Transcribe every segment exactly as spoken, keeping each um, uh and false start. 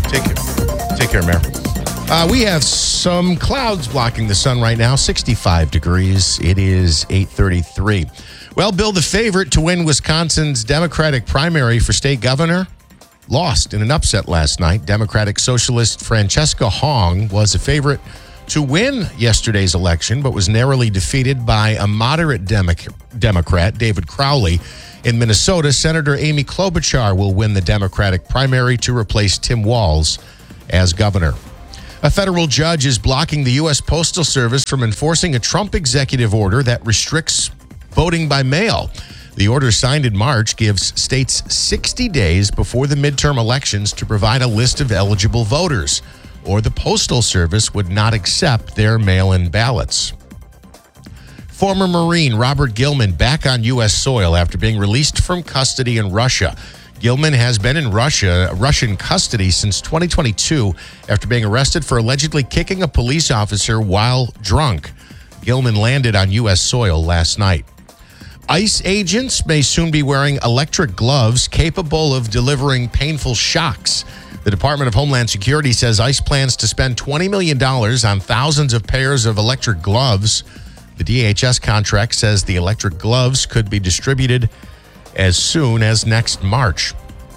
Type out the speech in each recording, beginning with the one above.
Take care. Take care, Mayor. Uh, we have some clouds blocking the sun right now, sixty-five degrees. It is eight thirty-three. Well, Bill, the favorite to win Wisconsin's Democratic primary for state governor, lost in an upset last night. Democratic Socialist Francesca Hong was a favorite to win yesterday's election, but was narrowly defeated by a moderate Demo- Democrat, David Crowley. In Minnesota, Senator Amy Klobuchar will win the Democratic primary to replace Tim Walz as governor. A federal judge is blocking the U S Postal Service from enforcing a Trump executive order that restricts voting by mail. The order, signed in March, gives states sixty days before the midterm elections to provide a list of eligible voters, or the Postal Service would not accept their mail-in ballots. Former Marine Robert Gilman back on U S soil after being released from custody in Russia. Gilman has been in Russia, Russian custody since twenty twenty-two after being arrested for allegedly kicking a police officer while drunk. Gilman landed on U S soil last night. ICE agents may soon be wearing electric gloves capable of delivering painful shocks. The Department of Homeland Security says ICE plans to spend twenty million dollars on thousands of pairs of electric gloves. The D H S contract says the electric gloves could be distributed as soon as next March.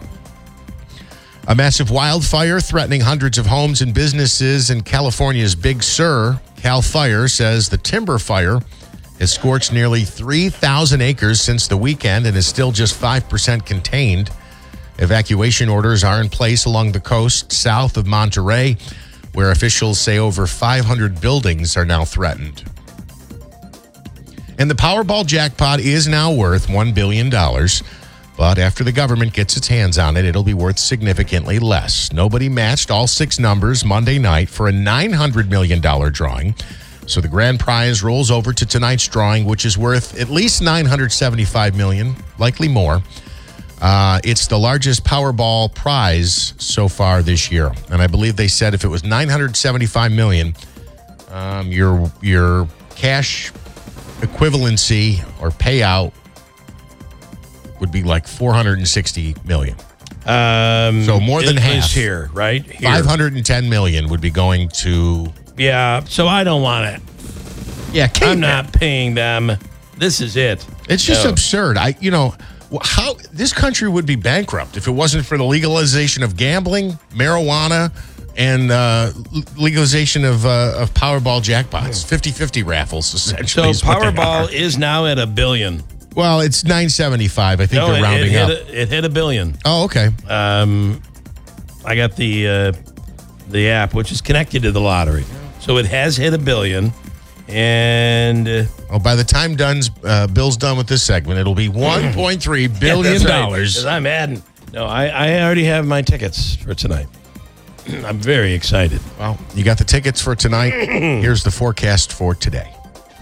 A massive wildfire threatening hundreds of homes and businesses in California's Big Sur. Cal Fire says the timber fire has scorched nearly three thousand acres since the weekend and is still just five percent contained. Evacuation orders are in place along the coast south of Monterey, where officials say over five hundred buildings are now threatened. And the Powerball jackpot is now worth one billion dollars. But after the government gets its hands on it, it'll be worth significantly less. Nobody matched all six numbers Monday night for a nine hundred million dollars drawing. So the grand prize rolls over to tonight's drawing, which is worth at least nine hundred seventy-five million dollars, likely more. Uh, it's the largest Powerball prize so far this year. And I believe they said if it was nine hundred seventy-five million dollars, um, your your cash equivalency or payout would be like four hundred sixty million dollars. Um, so more than it half. is here, right? Here. five hundred ten million dollars would be going to... Yeah, so I don't want it. Yeah, I'm not paying them. This is it. It's just No. absurd. I, you know, how this country would be bankrupt if it wasn't for the legalization of gambling, marijuana, and uh, legalization of uh, of Powerball jackpots, fifty-fifty raffles, essentially. So Powerball is now at a billion. Well, it's nine seventy-five. I think No, they're it, rounding it hit up. A, it hit a billion. Oh, okay. Um, I got the uh, the app, which is connected to the lottery, so it has hit a billion. And uh, oh, by the time Dunn's uh, Bill's done with this segment, it'll be one point three billion dollars. Yeah, right, I'm adding. No, I, I already have my tickets for tonight. I'm very excited. Well, you got the tickets for tonight. Here's the forecast for today.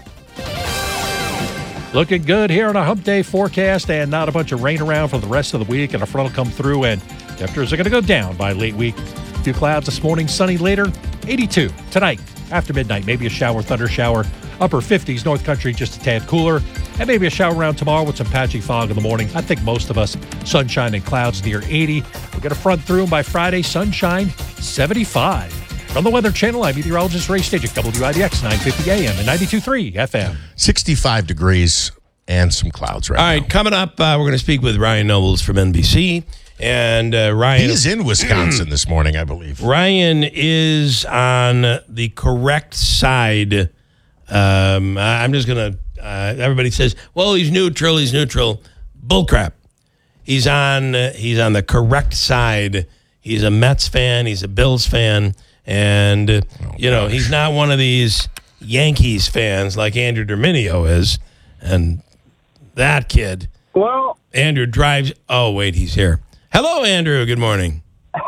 Looking good here on a hump day forecast, and not a bunch of rain around for the rest of the week, and a front will come through, and temperatures are going to go down by late week. A few clouds this morning, sunny later, eighty-two tonight. After midnight, maybe a shower, thunder shower. Upper fifties, North Country just a tad cooler. And maybe a shower around tomorrow with some patchy fog in the morning. I think most of us, sunshine and clouds near eighty. We'll get a front through, and by Friday, sunshine, seventy-five. From the Weather Channel, I'm meteorologist Ray Stagik, W I D X nine fifty A M and ninety-two point three F M. sixty-five degrees and some clouds right All now. right, coming up, uh, we're going to speak with Ryan Nobles from N B C. And uh, Ryan... He's in Wisconsin this morning, I believe. Ryan is on the correct side. Um, I- I'm just going to... Uh, everybody says, well, he's neutral, he's neutral. Bullcrap. He's on, uh, he's on the correct side. He's a Mets fan, he's a Bills fan, and, uh, Oh, you know, gosh. he's not one of these Yankees fans like Andrew Dominio is. And that kid... Well, Andrew drives... Oh, wait, he's here. Hello, Andrew. Good morning.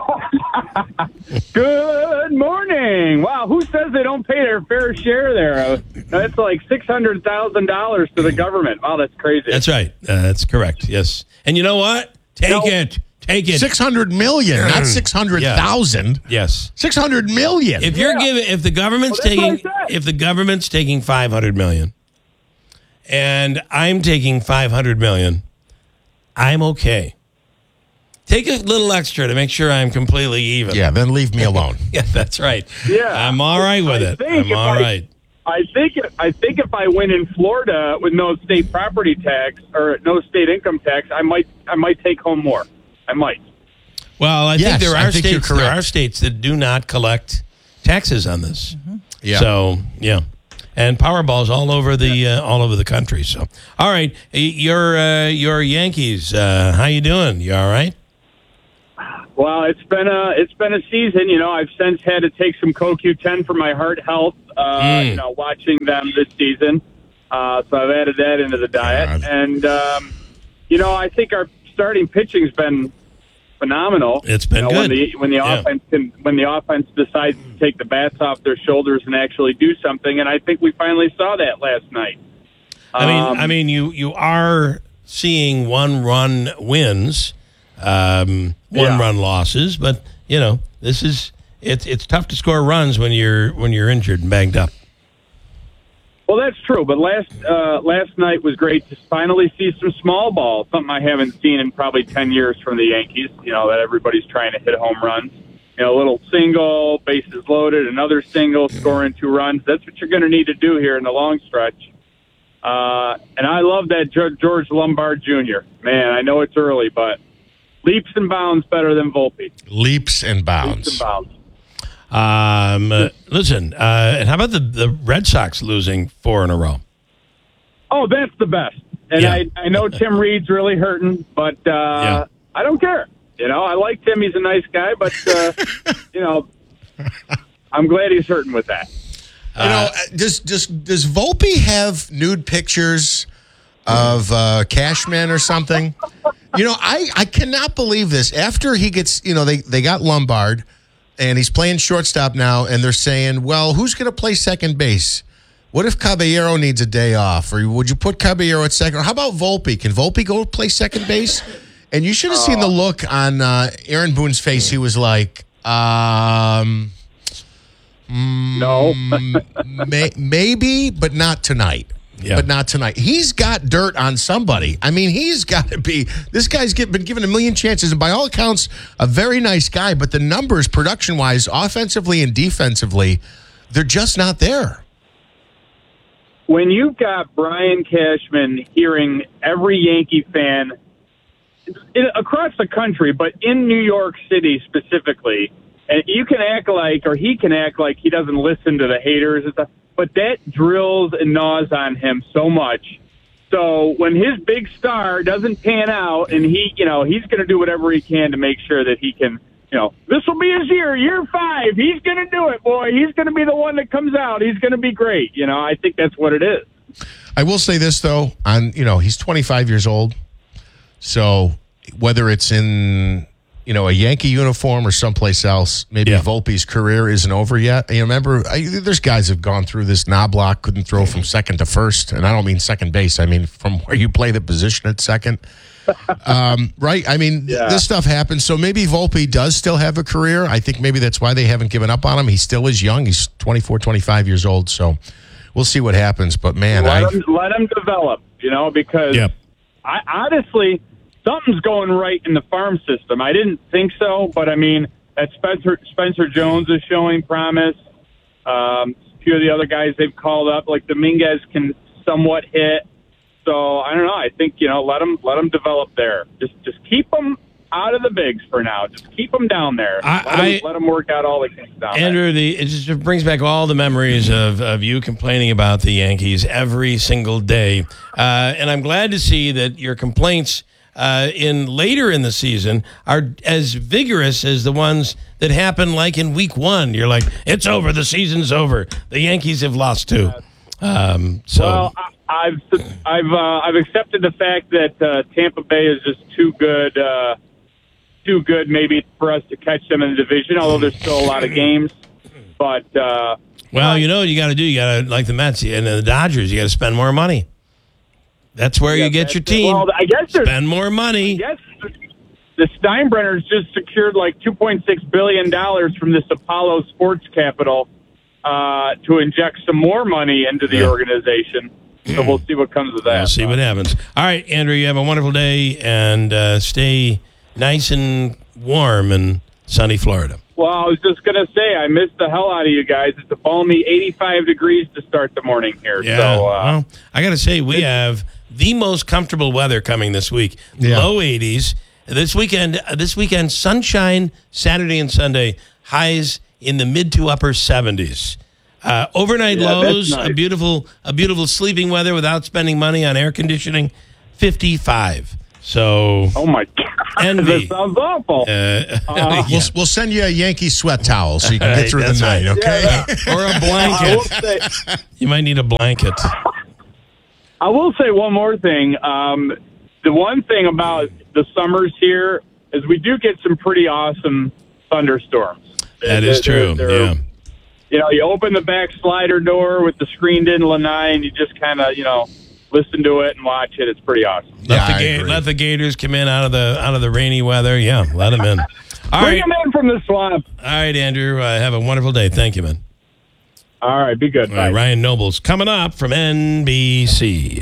good morning. Wow, who says they don't pay their fair share there? Uh, That's like six hundred thousand dollars to the government. Wow, that's crazy. That's right. Uh, that's correct. Yes. And you know what? Take No. it. Take it. six hundred million, not six hundred thousand. Yes. six hundred million. If you're Yeah. giving, if the government's Well, that's what taking, I said. if the government's taking five hundred million, and I'm taking five hundred million, I'm okay. take a little extra to make sure I'm completely even. Yeah, then leave me alone. Yeah, that's right. Yeah. I'm all right with I it. think I'm if all I- right. I think I think if I win in Florida with no state property tax or no state income tax, I might I might take home more. I might. Well, I Yes, think there I are think you're states. There correct. are states that do not collect taxes on this. Yeah. So yeah, and Powerball's all over the uh, all over the country. So all right, y- your uh, your Yankees. Uh, how you doing? You all right? Well, it's been a it's been a season. You know, I've since had to take some C O Q ten for my heart health. Uh, Mm. You know, watching them this season, uh, so I've added that into the diet. God. And um, you know, I think our starting pitching's been phenomenal. It's been you know, good. when the when the Yeah. offense can when the offense decides to take the bats off their shoulders and actually do something. And I think we finally saw that last night. I mean, Um, I mean, you you are seeing one run wins, um, one Yeah. run losses, but you know this is it's it's tough to score runs when you're when you're injured and banged up. Well, that's true. But last uh, last night was great to finally see some small ball, something I haven't seen in probably ten years from the Yankees. You know, that everybody's trying to hit home runs. You know, a little single, bases loaded, another single, scoring two runs. That's what you're going to need to do here in the long stretch. Uh, and I love that Ge- George Lombard Junior Man, I know it's early, but leaps and bounds better than Volpe. Leaps and Leaps bounds. and bounds. Um, uh, listen, uh, and how about the the Red Sox losing four in a row? Oh, that's the best. And Yeah. I, I know Tim Reed's really hurting, but uh, Yeah. I don't care. You know, I like Tim. He's a nice guy, but, uh, you know, I'm glad he's hurting with that. You know, uh, does does does Volpe have nude pictures of uh, Cashman or something? You know, I, I cannot believe this. After he gets, you know, they, they got Lombard, and he's playing shortstop now, and they're saying, well, who's going to play second base? What if Caballero needs a day off? Or would you put Caballero at second? Or how about Volpe? Can Volpe go play second base? And you should have seen the look on uh, Aaron Boone's face. He was like, um... No. May, maybe, but not tonight. Yeah. But not tonight. He's got dirt on somebody. I mean, he's got to be. This guy's get, been given a million chances, and by all accounts, a very nice guy. But the numbers, production-wise, offensively and defensively, they're just not there. When you've got Brian Cashman hearing every Yankee fan in, across the country, but in New York City specifically, and you can act like, or he can act like he doesn't listen to the haters and stuff, but that drills and gnaws on him so much. So when his big star doesn't pan out, and he, you know, he's going to do whatever he can to make sure that he can, you know, this will be his year, year five. He's going to do it, boy. He's going to be the one that comes out. He's going to be great. You know, I think that's what it is. I will say this though, on you know, he's twenty-five years old, so whether it's in you know a Yankee uniform or someplace else, maybe Yeah. Volpe's career isn't over yet. You remember, I, there's guys have gone through this. Knobloch couldn't throw from second to first, and I don't mean second base. I mean from where you play the position at second. Um, right? I mean, th- Yeah. this stuff happens. So maybe Volpe does still have a career. I think maybe that's why they haven't given up on him. He still is young. He's twenty-four, twenty-five years old. So we'll see what happens. But man, I. Let him, let him develop, you know, because Yep. I honestly, something's going right in the farm system. I didn't think so, but I mean, that Spencer Spencer Jones is showing promise. Um, a few of the other guys they've called up, like Dominguez, can somewhat hit. So I don't know. I think you know, let them let them develop there. Just just keep them out of the bigs for now. Just keep them down there. I- let, them, I- let them work out all the kinks down there. Andrew, the, it just brings back all the memories of, of you complaining about the Yankees every single day. Uh, and I'm glad to see that your complaints uh, in later in the season are as vigorous as the ones that happened like in week one. You're like, it's over. The season's over. The Yankees have lost two. Um, so Well, I, I've I've uh, I've accepted the fact that uh, Tampa Bay is just too good, uh, too good maybe for us to catch them in the division. Although there's still a lot of games, but uh, well, you know what you got to do? You got to, like the Mets and the Dodgers, you got to spend more money. That's where yeah, you get that's your it. team. Well, I guess there's Spend more money. yes. The Steinbrenners just secured like two point six billion dollars from this Apollo Sports Capital uh, to inject some more money into the Yeah. organization. So we'll see what comes of that. We'll see what happens. All right, Andrew, you have a wonderful day, and uh, stay nice and warm in sunny Florida. Well, I was just going to say, I missed the hell out of you guys. It's a balmy eighty-five degrees to start the morning here. Yeah. So, uh, well, I got to say, we have the most comfortable weather coming this week. Yeah. Low eighties. This weekend, uh, this weekend, sunshine Saturday and Sunday, highs in the mid to upper seventies. Uh, overnight Yeah, that's lows, nice. a beautiful, a beautiful sleeping weather without spending money on air conditioning, fifty-five. So, oh, my God. Envy. That sounds awful. uh, Uh, We'll, we'll send you a Yankee sweat towel so you can get Right, through the that's night, right. okay? Yeah, or a I will blanket. say, You might need a blanket. I will say one more thing. Um, the one thing about the summers here is we do get some pretty awesome thunderstorms. That is They're- true. they're- Yeah. You know, you open the back slider door with the screened-in lanai, and you just kind of, you know, listen to it and watch it. It's pretty awesome. Let Yeah, the I ga- agree. let the Gators come in out of the out of the rainy weather. Yeah, let them in. All Bring right, them in from the swamp. all right, Andrew. Uh, have a wonderful day. Thank you, man. All right, be good. All right, Bye. Ryan Noble's coming up from N B C.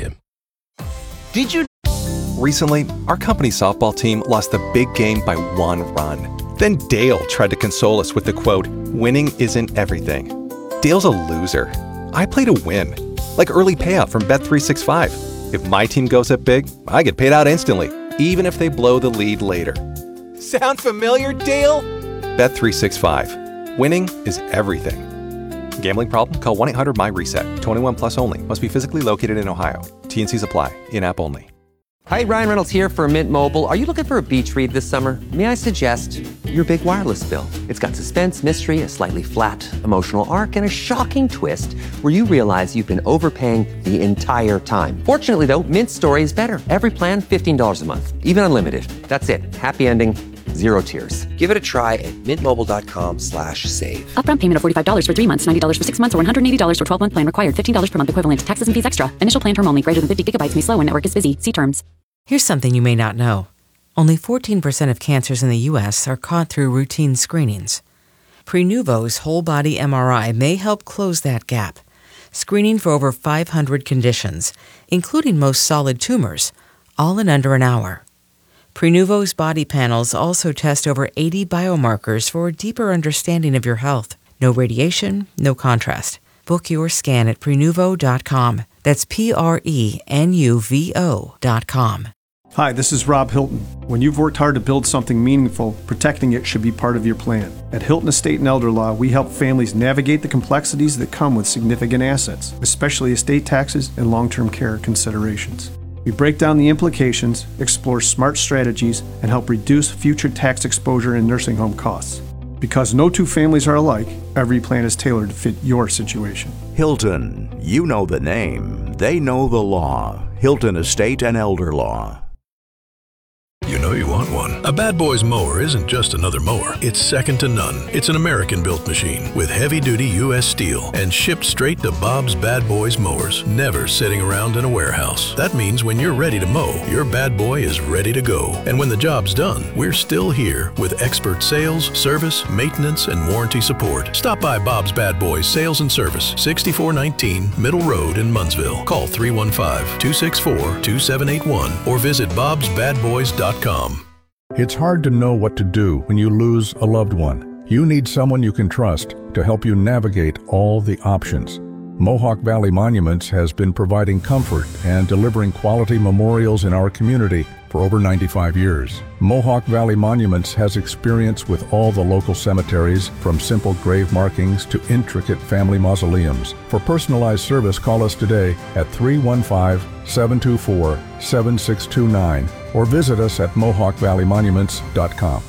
Did you? Recently, our company softball team lost the big game by one run. Then Dale tried to console us with the quote, "Winning isn't everything." Dale's a loser. I play to win. Like early payout from Bet three sixty-five. If my team goes up big, I get paid out instantly, even if they blow the lead later. Sound familiar, Dale? Bet three sixty-five. Winning is everything. Gambling problem? Call one eight hundred M Y reset. twenty-one plus only. Must be physically located in Ohio. T N Cs apply. In-app only. Hi, Ryan Reynolds here for Mint Mobile. Are you looking for a beach read this summer? May I suggest your big wireless bill? It's got suspense, mystery, a slightly flat emotional arc, and a shocking twist where you realize you've been overpaying the entire time. Fortunately, though, Mint's story is better. Every plan, fifteen dollars a month, even unlimited. That's it. Happy ending, zero tears. Give it a try at mintmobile.com slash save. Upfront payment of forty-five dollars for three months, ninety dollars for six months, or one hundred eighty dollars for twelve-month plan required. fifteen dollars per month equivalent. Taxes and fees extra. Initial plan term only. Greater than fifty gigabytes may slow when network is busy. See terms. Here's something you may not know. Only fourteen percent of cancers in the U S are caught through routine screenings. Prenuvo's whole-body M R I may help close that gap, screening for over five hundred conditions, including most solid tumors, all in under an hour. Prenuvo's body panels also test over eighty biomarkers for a deeper understanding of your health. No radiation, no contrast. Book your scan at prenuvo dot com. That's P R E N U V O dot com. Hi, this is Rob Hilton. When you've worked hard to build something meaningful, protecting it should be part of your plan. At Hilton Estate and Elder Law, we help families navigate the complexities that come with significant assets, especially estate taxes and long-term care considerations. We break down the implications, explore smart strategies, and help reduce future tax exposure and nursing home costs. Because no two families are alike, every plan is tailored to fit your situation. Hilton, you know the name, they know the law. Hilton Estate and Elder Law. You know you want one. A Bad Boys mower isn't just another mower. It's second to none. It's an American-built machine with heavy-duty U S steel and shipped straight to Bob's Bad Boys mowers, never sitting around in a warehouse. That means when you're ready to mow, your bad boy is ready to go. And when the job's done, we're still here with expert sales, service, maintenance, and warranty support. Stop by Bob's Bad Boys Sales and Service, sixty-four nineteen Middle Road in Munnsville. Call three one five, two six four, two seven eight one or visit bobs bad boys dot com. It's hard to know what to do when you lose a loved one. You need someone you can trust to help you navigate all the options. Mohawk Valley Monuments has been providing comfort and delivering quality memorials in our community for over ninety-five years. Mohawk Valley Monuments has experience with all the local cemeteries, from simple grave markings to intricate family mausoleums. For personalized service, call us today at three one five, seven two four, seven six two nine or visit us at mohawk valley monuments dot com.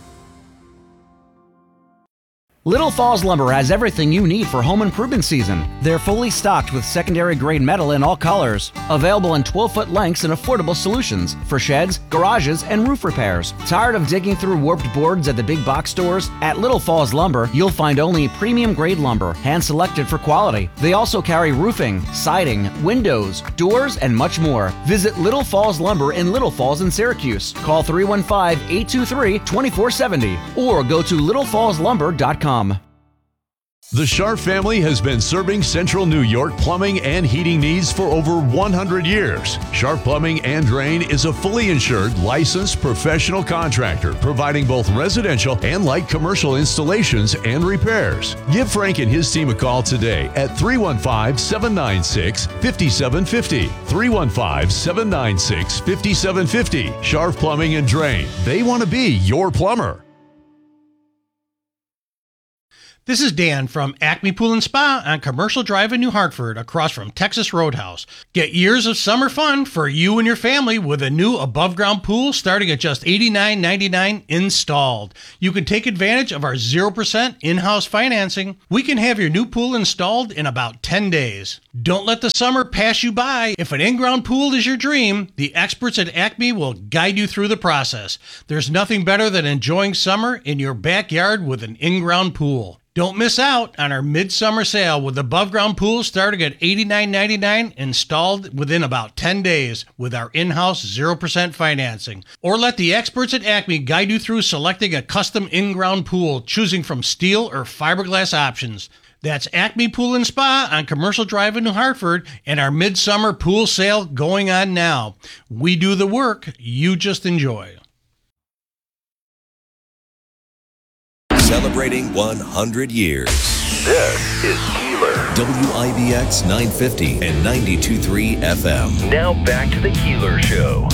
Little Falls Lumber has everything you need for home improvement season. They're fully stocked with secondary grade metal in all colors. Available in twelve-foot lengths and affordable solutions for sheds, garages, and roof repairs. Tired of digging through warped boards at the big box stores? At Little Falls Lumber, you'll find only premium grade lumber, hand-selected for quality. They also carry roofing, siding, windows, doors, and much more. Visit Little Falls Lumber in Little Falls in Syracuse. Call three one five, eight two three, two four seven zero or go to little falls lumber dot com. The Sharp family has been serving Central New York plumbing and heating needs for over one hundred years. Sharp Plumbing and Drain is a fully insured, licensed professional contractor providing both residential and light commercial installations and repairs. Give Frank and his team a call today at three one five, seven nine six, five seven five zero. three one five, seven nine six, five seven five zero. Sharp Plumbing and Drain. They want to be your plumber. This is Dan from Acme Pool and Spa on Commercial Drive in New Hartford, across from Texas Roadhouse. Get years of summer fun for you and your family with a new above-ground pool starting at just eighty-nine ninety-nine installed. You can take advantage of our zero percent in-house financing. We can have your new pool installed in about ten days. Don't let the summer pass you by. If an in-ground pool is your dream, the experts at Acme will guide you through the process. There's nothing better than enjoying summer in your backyard with an in-ground pool. Don't miss out on our midsummer sale with above-ground pools starting at eighty-nine ninety-nine, installed within about ten days with our in-house zero percent financing. Or let the experts at Acme guide you through selecting a custom in-ground pool, choosing from steel or fiberglass options. That's Acme Pool and Spa on Commercial Drive in New Hartford, and our midsummer pool sale going on now. We do the work, you just enjoy. Celebrating one hundred years. This is Keeler. W I B X nine fifty and ninety-two point three F M. Now back to the Keeler Show.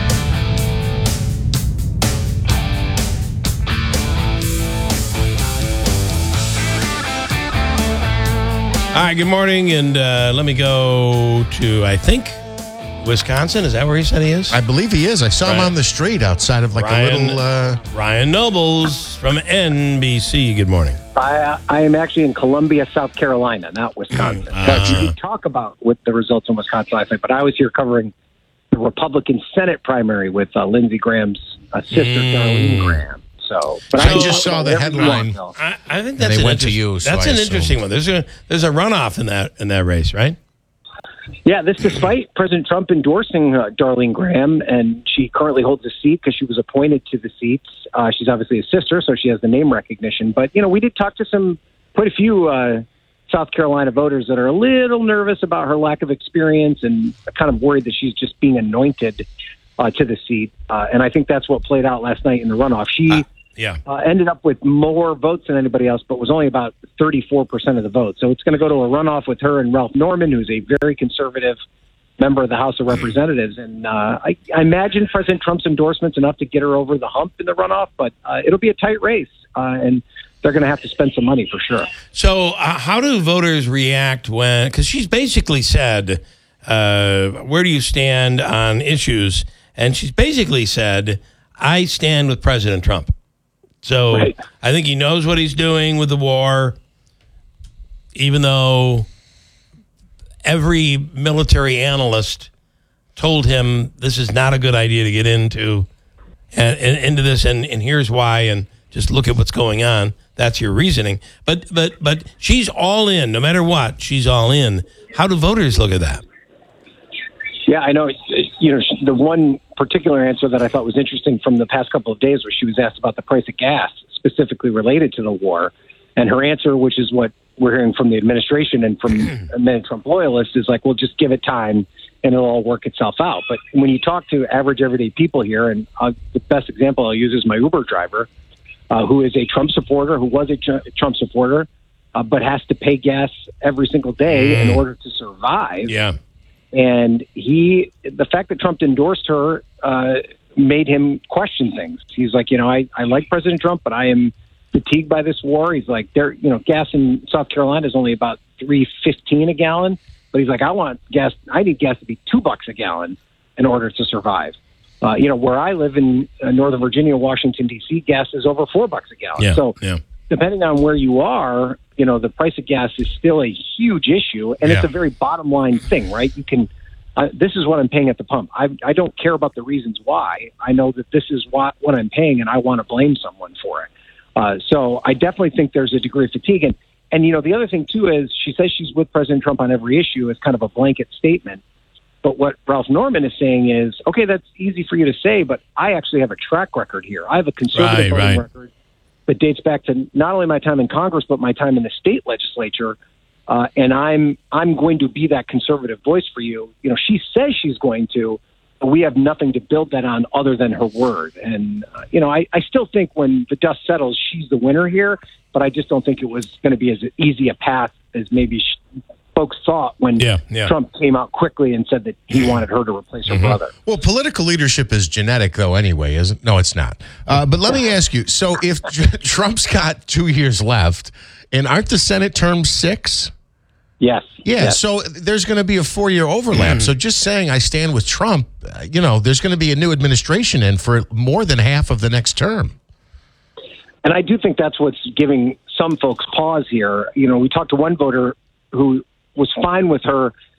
All right, good morning, and uh, let me go to, I think, Wisconsin. Is that where he said he is? I believe he is. I saw Ryan. him on the street outside of like Ryan, a little... Uh... Ryan Nobles from N B C. Good morning. I, I am actually in Columbia, South Carolina, not Wisconsin. Uh, but you did talk about with the results in Wisconsin last night, but I was here covering the Republican Senate primary with uh, Lindsey Graham's uh, sister, mm. Darlene Graham. So, but so I just saw the headline. Want, I, I think that's they an went to you. That's so an interesting one. There's a there's a runoff in that in that race, right? Yeah, this despite President Trump endorsing uh, Darlene Graham, and she currently holds a seat because she was appointed to the seats. Uh, she's obviously a sister, so she has the name recognition. But, you know, we did talk to some, quite a few uh, South Carolina voters that are a little nervous about her lack of experience and kind of worried that she's just being anointed uh, to the seat. Uh, and I think that's what played out last night in the runoff. She uh, yeah. uh, ended up with more votes than anybody else, but was only about thirty-four percent of the vote. So it's going to go to a runoff with her and Ralph Norman, who's a very conservative member of the House of Representatives. And uh, I, I imagine President Trump's endorsement's enough to get her over the hump in the runoff, but uh, it'll be a tight race. Uh, and they're going to have to spend some money for sure. So uh, how do voters react when, because she's basically said, uh, where do you stand on issues? And she's basically said, I stand with President Trump. So right. I think he knows what he's doing with the war, even though every military analyst told him this is not a good idea to get into and, and into this, and, and here's why, and just look at what's going on. That's your reasoning. But but but she's all in, no matter what. She's all in. How do voters look at that? Yeah, I know. You know, the one particular answer that I thought was interesting from the past couple of days was she was asked about the price of gas, specifically related to the war. And her answer, which is what we're hearing from the administration and from many Trump loyalists, is like, well, just give it time and it'll all work itself out. But when you talk to average everyday people here, and uh, the best example I'll use is my Uber driver, uh, who is a Trump supporter, who was a tr- Trump supporter, uh, but has to pay gas every single day mm. in order to survive. Yeah. And he, the fact that Trump endorsed her uh, made him question things. He's like, you know, I, I like President Trump, but I am fatigued by this war. He's like, there, you know, gas in South Carolina is only about three fifteen a gallon, but he's like, I want gas. I need gas to be two bucks a gallon in order to survive. Uh, you know, where I live in uh, Northern Virginia, Washington D C, gas is over four bucks a gallon. Yeah, so yeah. depending on where you are, you know, the price of gas is still a huge issue, and yeah. it's a very bottom line thing, right? You can. Uh, this is what I'm paying at the pump. I, I don't care about the reasons why. I know that this is what, what I'm paying, and I want to blame someone for it. Uh, so I definitely think there's a degree of fatigue. And, and, you know, the other thing, too, is she says she's with President Trump on every issue as kind of a blanket statement. But what Ralph Norman is saying is, okay, that's easy for you to say, but I actually have a track record here. I have a conservative right, voting right. record that dates back to not only my time in Congress, but my time in the state legislature. Uh, and I'm I'm going to be that conservative voice for you. You know, she says she's going to, but we have nothing to build that on other than her word. And, uh, you know, I, I still think when the dust settles, she's the winner here, but I just don't think it was going to be as easy a path as maybe she, folks thought when yeah, yeah. Trump came out quickly and said that he wanted her to replace her Mm-hmm. brother. Well, political leadership is genetic, though, anyway, isn't? No, it's not. Uh, but let me ask you, so if Trump's got two years left, and aren't the Senate terms six? Yes. Yeah, yes. so there's going to be a four-year overlap. So just saying I stand with Trump, uh, you know, there's going to be a new administration in for more than half of the next term. And I do think that's what's giving some folks pause here. You know, we talked to one voter who was fine with her